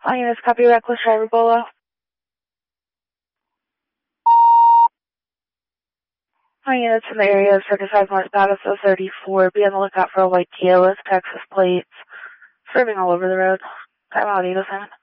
All units, copy reckless driver Bolo. All units in the area of 35 northbound of 34. Be on the lookout for a white Kia with Texas plates. Swerving all over the road. Time out, Eagle 7.